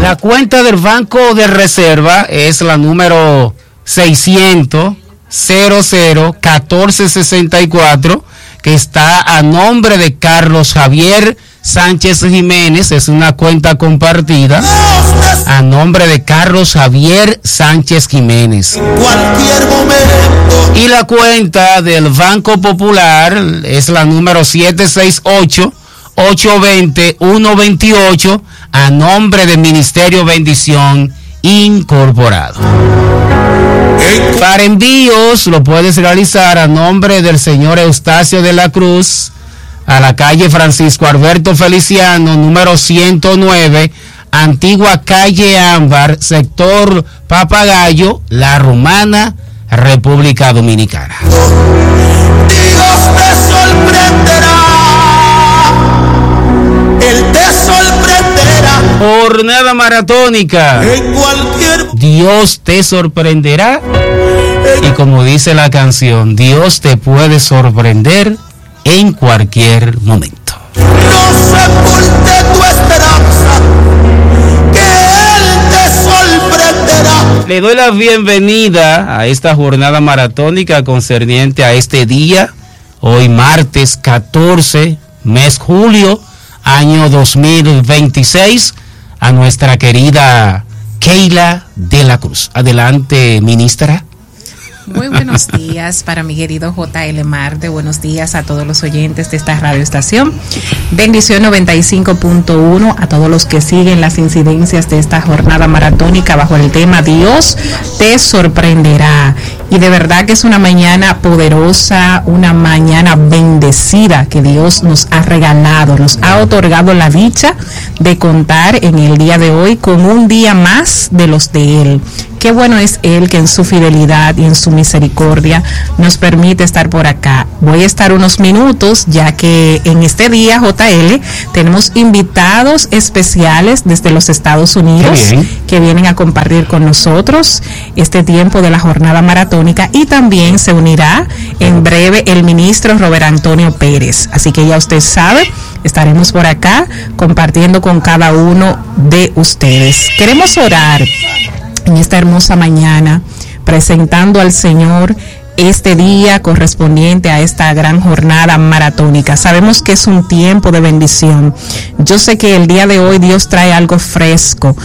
La cuenta del Banco de Reserva es la número 600-00-1464, que está a nombre de Carlos Javier Sánchez Jiménez. Es una cuenta compartida a nombre de Carlos Javier Sánchez Jiménez. Y la cuenta del Banco Popular es la número 768-820-128 a nombre del Ministerio Bendición Incorporado. Para envíos lo puedes realizar a nombre del señor Eustacio de la Cruz, a la calle Francisco Alberto Feliciano, número 109, antigua calle Ámbar, sector Papagayo, La Romana, República Dominicana. Dios te sorprenderá, Él te sorprenderá. Jornada maratónica. En cualquier Dios te sorprenderá. Y como dice la canción, Dios te puede sorprender en cualquier momento. no sepulte tu esperanza, que Él te sorprenderá. Le doy la bienvenida a esta jornada maratónica concerniente a este día, hoy martes 14, mes julio, año 2026, a nuestra querida Keila de la Cruz. Adelante, ministra. Muy buenos días para mi querido J.L. Marte, buenos días a todos los oyentes de esta radioestación. Bendición 95.1 a todos los que siguen las incidencias de esta jornada maratónica bajo el tema Dios te sorprenderá. Y de verdad que es una mañana poderosa, una mañana bendecida que Dios nos ha regalado, nos ha otorgado la dicha de contar en el día de hoy con un día más de los de Él. Qué bueno es Él que en su fidelidad y en su misericordia nos permite estar por acá. Voy a estar unos minutos ya que en este día, JL, tenemos invitados especiales desde los Estados Unidos que vienen a compartir con nosotros este tiempo de la jornada maratónica, y también se unirá en breve el ministro Robert Antonio Pérez. Así que ya usted sabe, estaremos por acá compartiendo con cada uno de ustedes. Queremos orar en esta hermosa mañana, presentando al Señor este día correspondiente a esta gran jornada maratónica. Sabemos que es un tiempo de bendición. Yo sé que el día de hoy Dios trae algo fresco,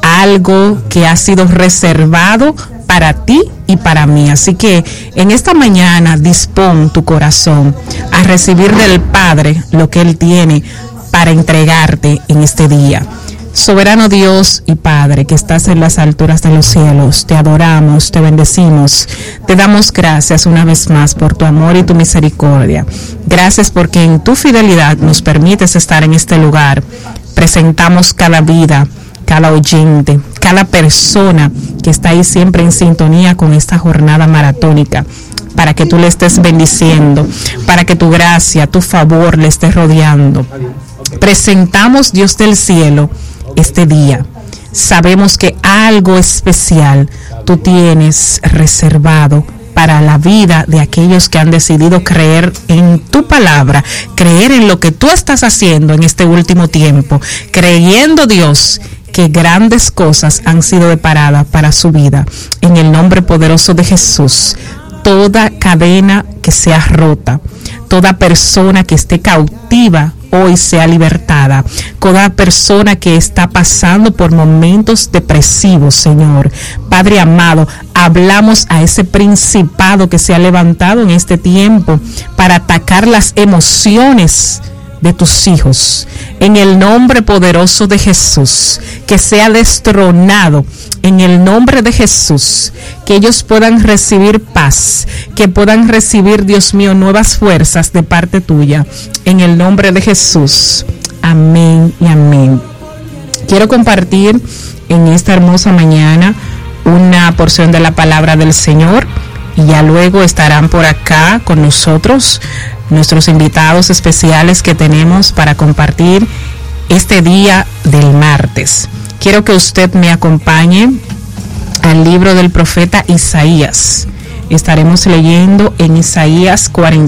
algo que ha sido reservado para ti y para mí. Así que en esta mañana dispón tu corazón a recibir del Padre lo que Él tiene para entregarte en este día. Soberano Dios y Padre, que estás en las alturas de los cielos, te adoramos, te bendecimos, te damos gracias una vez más por tu amor y tu misericordia. Gracias porque en tu fidelidad nos permites estar en este lugar. Presentamos cada vida, cada oyente, cada persona que está ahí siempre en sintonía con esta jornada maratónica, para que tú le estés bendiciendo, para que tu gracia, tu favor le esté rodeando. Presentamos, Dios del cielo, este día. Sabemos que algo especial tú tienes reservado para la vida de aquellos que han decidido creer en tu palabra, creer en lo que tú estás haciendo en este último tiempo, creyendo, Dios, que grandes cosas han sido deparadas para su vida. En el nombre poderoso de Jesús, toda cadena que sea rota, toda persona que esté cautiva hoy sea libertada. Toda persona que está pasando por momentos depresivos, Señor, Padre amado, hablamos a ese principado que se ha levantado en este tiempo para atacar las emociones de tus hijos, en el nombre poderoso de Jesús, que sea destronado en el nombre de Jesús, que ellos puedan recibir paz, que puedan recibir, Dios mío, nuevas fuerzas de parte tuya, en el nombre de Jesús. Amén y amén. Quiero compartir en esta hermosa mañana una porción de la palabra del Señor, y ya luego estarán por acá con nosotros nuestros invitados especiales que tenemos para compartir este día del martes. Quiero que usted me acompañe al libro del profeta Isaías. Estaremos leyendo en Isaías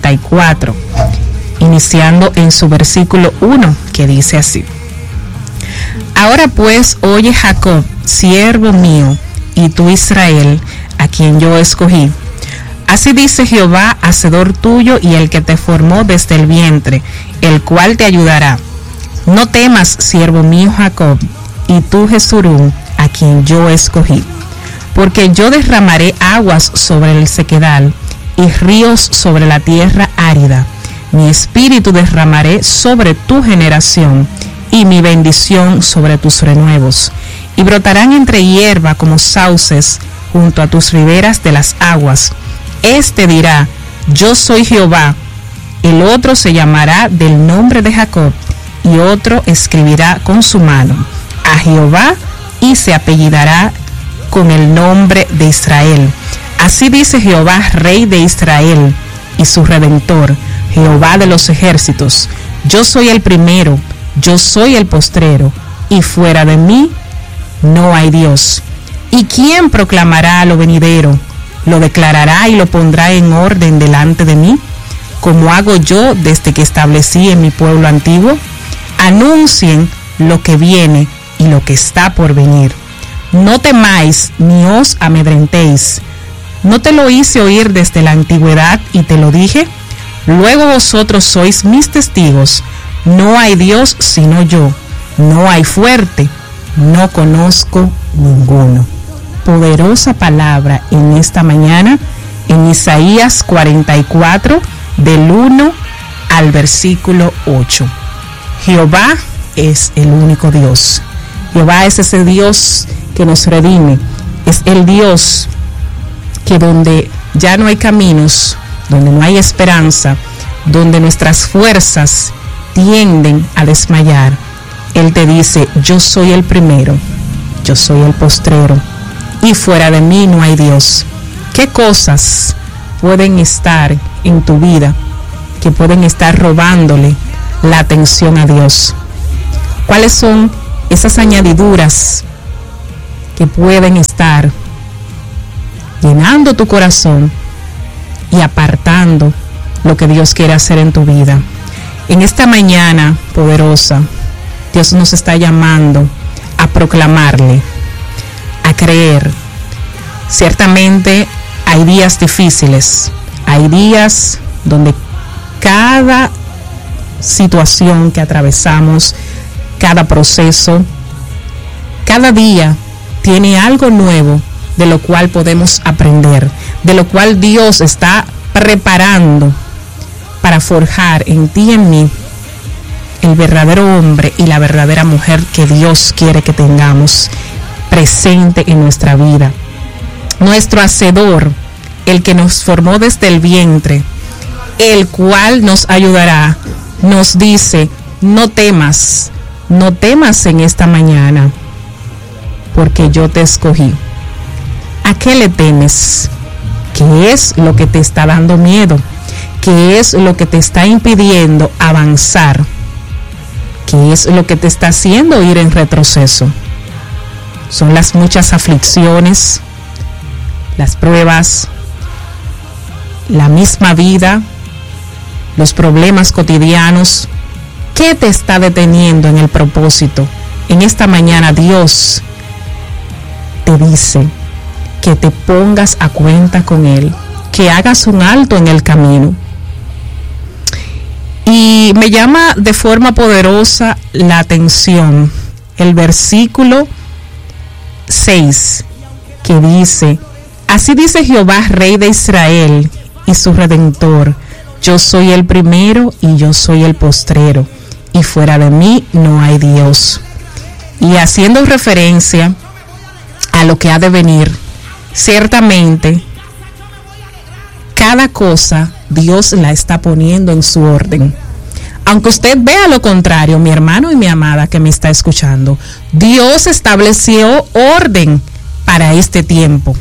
44, iniciando en su versículo 1, que dice así: Ahora pues, oye Jacob, siervo mío, y tú Israel, a quien yo escogí. Así dice Jehová, hacedor tuyo y el que te formó desde el vientre, el cual te ayudará. No temas, siervo mío Jacob, y tú Jesurún, a quien yo escogí. Porque yo derramaré aguas sobre el sequedal y ríos sobre la tierra árida. Mi espíritu derramaré sobre tu generación y mi bendición sobre tus renuevos. Y brotarán entre hierba como sauces junto a tus riberas de las aguas. Este dirá, yo soy Jehová. El otro se llamará del nombre de Jacob, y otro escribirá con su mano a Jehová, y se apellidará con el nombre de Israel. Así dice Jehová, Rey de Israel y su Redentor, Jehová de los ejércitos. Yo soy el primero, yo soy el postrero, y fuera de mí no hay Dios. ¿Y quién proclamará lo venidero? ¿Lo declarará y lo pondrá en orden delante de mí? Como hago yo desde que establecí en mi pueblo antiguo. Anuncien lo que viene y lo que está por venir. No temáis ni os amedrentéis. ¿No te lo hice oír desde la antigüedad y te lo dije? Luego vosotros sois mis testigos. No hay Dios sino yo. No hay fuerte. No conozco ninguno. Poderosa palabra en esta mañana en Isaías 44 del 1 al versículo 8. Jehová es el único Dios. Jehová es ese Dios que nos redime. Es el Dios que donde ya no hay caminos, donde no hay esperanza, donde nuestras fuerzas tienden a desmayar, Él te dice, yo soy el primero, yo soy el postrero, y fuera de mí no hay Dios. ¿Qué cosas pueden estar en tu vida que pueden estar robándole la atención a Dios? ¿Cuáles son esas añadiduras que pueden estar llenando tu corazón y apartando lo que Dios quiere hacer en tu vida? En esta mañana poderosa, Dios nos está llamando a proclamarle, a creer. Ciertamente hay días difíciles, hay días donde cada situación que atravesamos, cada proceso, cada día tiene algo nuevo de lo cual podemos aprender, de lo cual Dios está preparando para forjar en ti y en mí el verdadero hombre y la verdadera mujer que Dios quiere que tengamos presente en nuestra vida. Nuestro Hacedor, el que nos formó desde el vientre, el cual nos ayudará, nos dice, no temas en esta mañana, porque yo te escogí. ¿A qué le temes? ¿Qué es lo que te está dando miedo? ¿Qué es lo que te está impidiendo avanzar? ¿Qué es lo que te está haciendo ir en retroceso? Son las muchas aflicciones, las pruebas, la misma vida, los problemas cotidianos. ¿Qué te está deteniendo en el propósito? En esta mañana Dios te dice que te pongas a cuenta con Él, que hagas un alto en el camino. Y me llama de forma poderosa la atención el versículo 6, que dice, así dice Jehová, Rey de Israel y su Redentor, yo soy el primero y yo soy el postrero, y fuera de mí no hay Dios. Y haciendo referencia a lo que ha de venir, ciertamente cada cosa Dios la está poniendo en su orden. Aunque usted vea lo contrario, mi hermano y mi amada que me está escuchando, Dios estableció orden para este tiempo.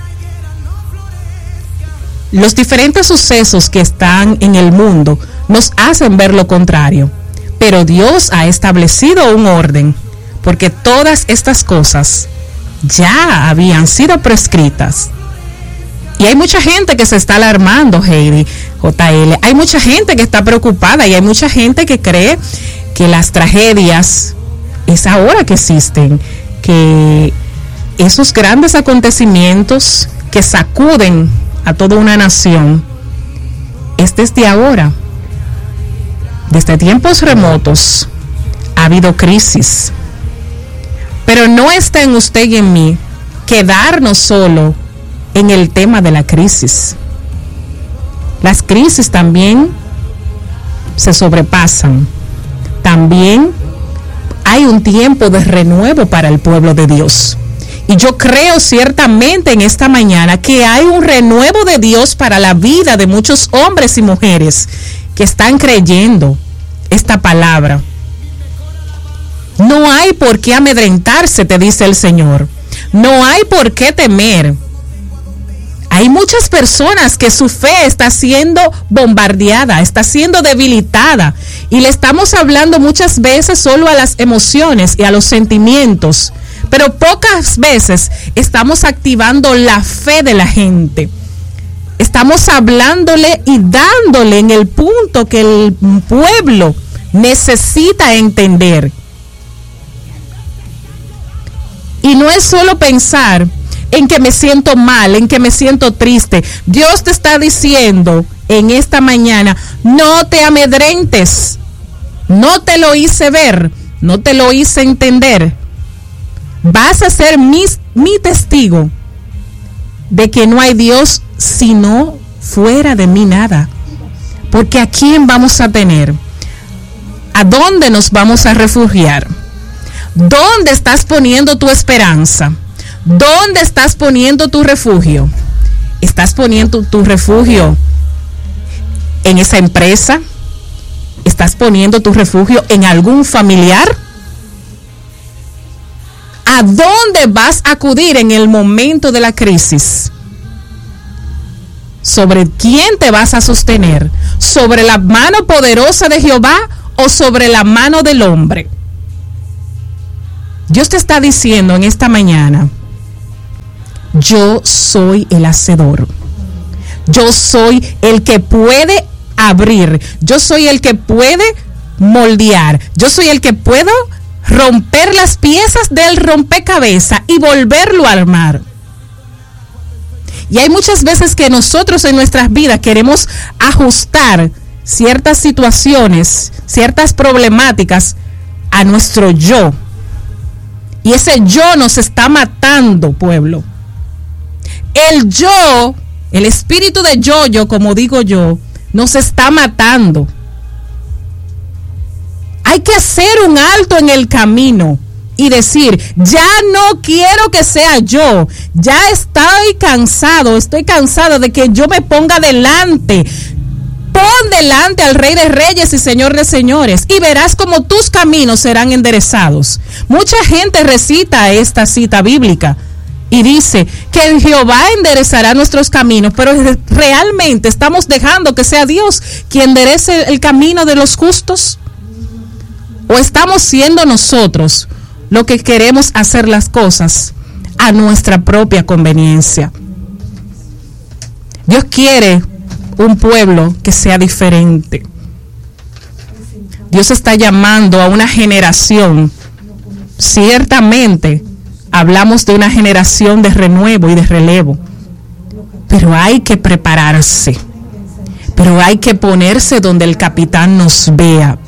Los diferentes sucesos que están en el mundo nos hacen ver lo contrario, pero Dios ha establecido un orden, porque todas estas cosas ya habían sido prescritas. Y hay mucha gente que se está alarmando, Heidi, JL. Hay mucha gente que está preocupada y hay mucha gente que cree que las tragedias, es ahora que existen, que esos grandes acontecimientos que sacuden a toda una nación, es desde ahora. Desde tiempos remotos ha habido crisis, pero no está en usted y en mí quedarnos solo en el tema de la crisis. Las crisis también se sobrepasan. También hay un tiempo de renuevo para el pueblo de Dios. Y yo creo ciertamente en esta mañana que hay un renuevo de Dios para la vida de muchos hombres y mujeres que están creyendo esta palabra. No hay por qué amedrentarse, te dice el Señor. No hay por qué temer. Hay muchas personas que su fe está siendo bombardeada, está siendo debilitada, y le estamos hablando muchas veces solo a las emociones y a los sentimientos, pero pocas veces estamos activando la fe de la gente. Estamos hablándole y dándole en el punto que el pueblo necesita entender. Y no es solo pensar en que me siento mal, en que me siento triste. Dios te está diciendo en esta mañana, no te amedrentes. No te lo hice ver, no te lo hice entender. Vas a ser mi testigo de que no hay Dios sino fuera de mí nada. Porque ¿a quién vamos a tener? ¿A dónde nos vamos a refugiar? ¿Dónde estás poniendo tu esperanza? ¿Dónde estás poniendo tu refugio? ¿Estás poniendo tu refugio en esa empresa? ¿Estás poniendo tu refugio en algún familiar? ¿A dónde vas a acudir en el momento de la crisis? ¿Sobre quién te vas a sostener? ¿Sobre la mano poderosa de Jehová o sobre la mano del hombre? Dios te está diciendo en esta mañana, yo soy el hacedor. Yo soy el que puede abrir. Yo soy el que puede moldear. Yo soy el que puedo romper las piezas del rompecabezas y volverlo a armar. Y hay muchas veces que nosotros en nuestras vidas queremos ajustar ciertas situaciones, ciertas problemáticas a nuestro yo. Y ese yo nos está matando, pueblo. El yo, el espíritu de yo, como digo yo, nos está matando. Hay que hacer un alto en el camino y decir, ya no quiero que sea yo, ya estoy cansada de que yo me ponga delante. Pon delante al Rey de Reyes y Señor de Señores y verás como tus caminos serán enderezados. Mucha gente recita esta cita bíblica y dice que Jehová enderezará nuestros caminos, pero ¿realmente estamos dejando que sea Dios quien enderece el camino de los justos? ¿O estamos siendo nosotros lo que queremos hacer las cosas a nuestra propia conveniencia? Dios quiere un pueblo que sea diferente. Dios está llamando a una generación. Ciertamente hablamos de una generación de renuevo y de relevo, pero hay que prepararse, pero hay que ponerse donde el capitán nos vea,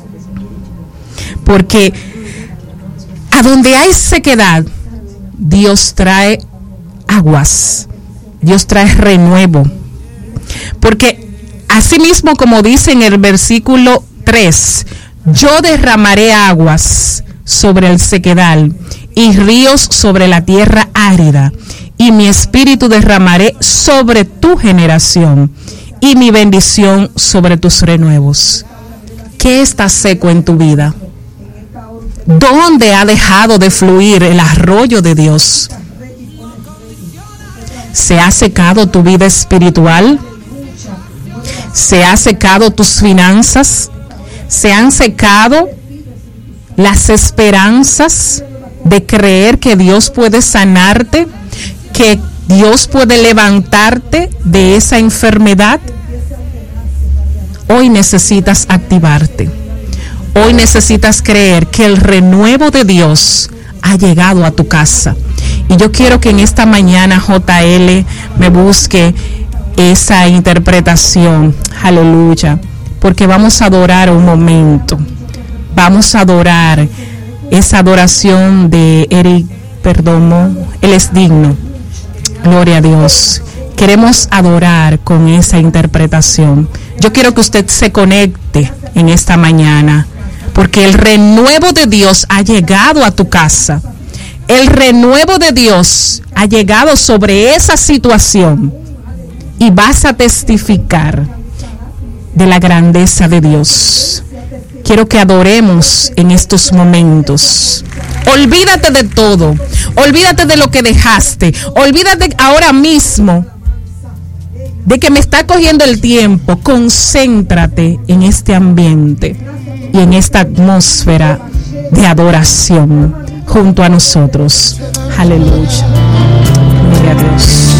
porque a donde hay sequedad, Dios trae aguas, Dios trae renuevo. Porque así mismo, como dice en el versículo 3, yo derramaré aguas sobre el sequedal y ríos sobre la tierra árida, y mi espíritu derramaré sobre tu generación y mi bendición sobre tus renuevos. ¿Qué está seco en tu vida? ¿Dónde ha dejado de fluir el arroyo de Dios? ¿Se ha secado tu vida espiritual? ¿Se ha secado tus finanzas? ¿Se han secado las esperanzas de creer que Dios puede sanarte, que Dios puede levantarte de esa enfermedad? Hoy necesitas activarte. Hoy necesitas creer que el renuevo de Dios ha llegado a tu casa. Y yo quiero que en esta mañana JL me busque esa interpretación. Aleluya. Porque vamos a adorar un momento. Vamos a adorar esa adoración de Eric Perdomo. Él es digno. Gloria a Dios. Queremos adorar con esa interpretación. Yo quiero que usted se conecte en esta mañana, porque el renuevo de Dios ha llegado a tu casa. El renuevo de Dios ha llegado sobre esa situación y vas a testificar de la grandeza de Dios. Quiero que adoremos en estos momentos. Olvídate de todo. Olvídate de lo que dejaste. Olvídate ahora mismo de que me está cogiendo el tiempo. Concéntrate en este ambiente y en esta atmósfera de adoración junto a nosotros. Aleluya. Gloria a Dios.